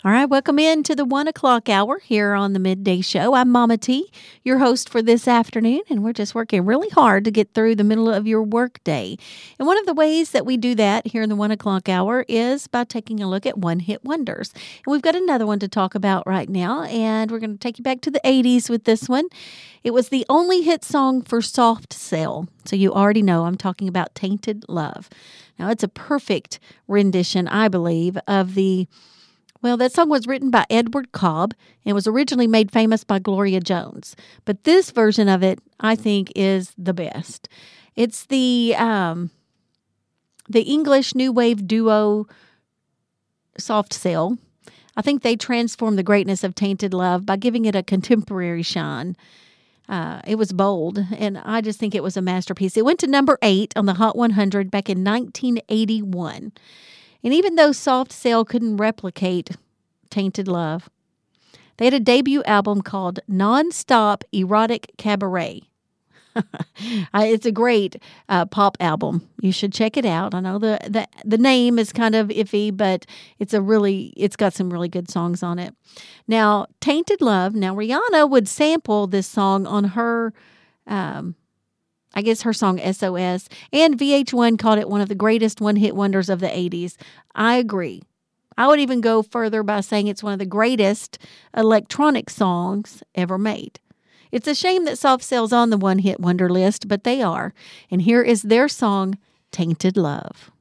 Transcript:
All right, welcome in to the 1 o'clock hour here on the Midday Show. I'm Mama T, your host for this afternoon, and we're just working really hard to get through the middle of your work day. And one of the ways that we do that here in the 1 o'clock hour is by taking a look at one-hit wonders. And we've got another one to talk about right now, and we're going to take you back to the 80s with this one. It was the only hit song for Soft Cell, so you already know I'm talking about Tainted Love. Now, it's a perfect rendition, I believe, of that song was written by Edward Cobb and was originally made famous by Gloria Jones. But this version of it, I think, is the best. It's the English new wave duo Soft Cell. I think they transformed the greatness of Tainted Love by giving it a contemporary shine. It was bold, and I just think it was a masterpiece. It went to number 8 on the Hot 100 back in 1981. And even though Soft Cell couldn't replicate Tainted Love, they had a debut album called Non-Stop Erotic Cabaret. It's a great pop album. You should check it out. I know the name is kind of iffy, but it's got some really good songs on it. Now, Tainted Love. Now, Rihanna would sample this song on her I guess her song SOS, and VH1 called it one of the greatest one-hit wonders of the 80s. I agree. I would even go further by saying it's one of the greatest electronic songs ever made. It's a shame that Soft Cell's on the one-hit wonder list, but they are. And here is their song, Tainted Love.